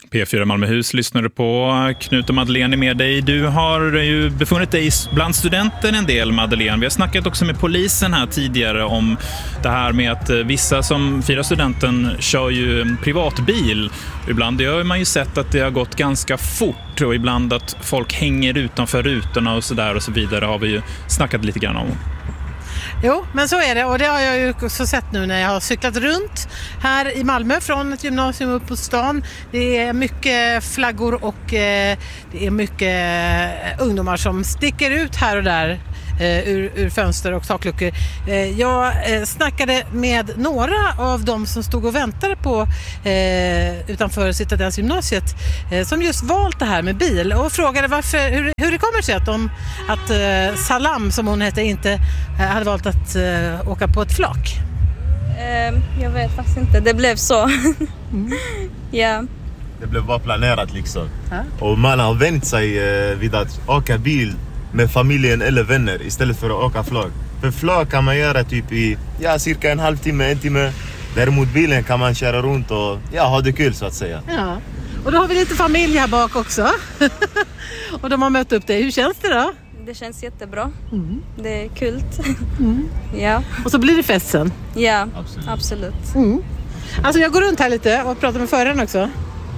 P4 Malmöhus lyssnade på. Knut och Madeleine är med dig. Du har ju befunnit dig bland studenter en del, Madeleine. Vi har snackat också med polisen här tidigare om det här med att vissa som firar studenten kör ju en privatbil. Ibland har man ju sett att det har gått ganska fort och ibland att folk hänger utanför rutorna och så vidare har vi ju snackat lite grann om. Jo, men så är det, och det har jag ju också sett nu när jag har cyklat runt här i Malmö från ett gymnasium upp på stan. Det är mycket flaggor och det är mycket ungdomar som sticker ut här och där ur fönster och takluckor. Jag snackade med några av dem som stod och väntade på utanför Citadens gymnasiet som just valt det här med bil och frågade hur det kommer sig att Salam, som hon hette, inte hade valt att åka på ett flak. Jag vet faktiskt inte, det blev så. Ja. Det blev bara planerat liksom. Och man har vänt sig vid att åka bil med familjen eller vänner istället för att åka flak. För flak kan man göra typ i cirka en halvtimme, en timme. Däremot bilen kan man köra runt och ha det kul så att säga. Ja. Och då har vi lite familj här bak också. Och de har mött upp dig. Hur känns det då? Det känns jättebra. Det är kul. Ja. Och så blir det fest sen? Ja, absolut. Alltså jag går runt här lite och pratar med föraren också.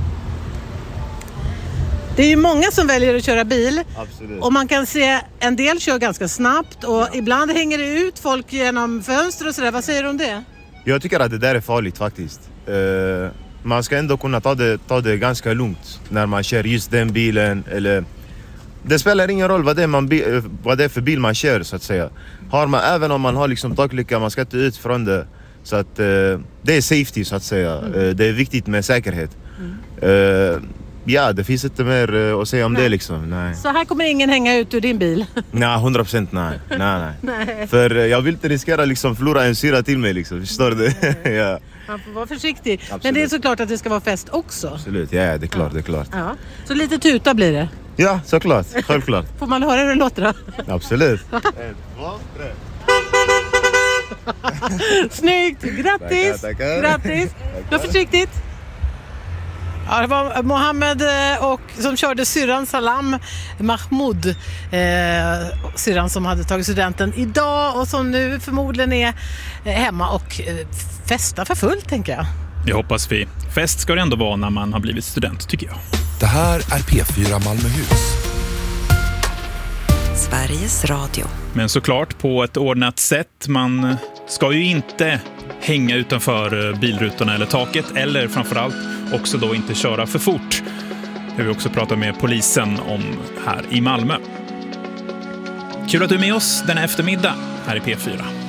Det är ju många som väljer att köra bil. Absolut. Och man kan se en del kör ganska snabbt och ibland hänger det ut folk genom fönster och sådär. Vad säger du om det? Jag tycker att det där är farligt faktiskt. Man ska ändå kunna ta det ganska lugnt när man kör just den bilen. Eller det spelar ingen roll vad det är för bil man kör så att säga. Även om man har liksom taklycka, man ska inte ut från det. Så att det är safety så att säga. Det är viktigt med säkerhet. Det finns inte mer att säga om det liksom. Nej. Så här kommer ingen hänga ut ur din bil? Nej, 100% nej. För jag vill inte riskera liksom förlora en syra till mig liksom. Förstår du? Ja. Man får vara försiktig. Absolut. Men det är såklart att det ska vara fest också. Absolut, det är klart. Ja. Så lite tuta blir det? Ja, såklart. Självklart. Får man höra hur det låter då? Absolut. 1, 2, 3. Snyggt! Grattis! Tackar. Grattis! Var försiktigt! Ja, det var Mohammed som körde syrran Salam Mahmoud, syrran som hade tagit studenten idag och som nu förmodligen är hemma och festar för fullt, tänker jag. Det hoppas vi. Fest ska det ändå vara när man har blivit student, tycker jag. Det här är P4 Malmöhus. Sveriges Radio. Men såklart på ett ordnat sätt. Man ska ju inte hänga utanför bilrutorna eller taket, eller framförallt också då inte köra för fort. Det har vi också pratat med polisen om här i Malmö. Kul att du är med oss denna eftermiddag här i P4.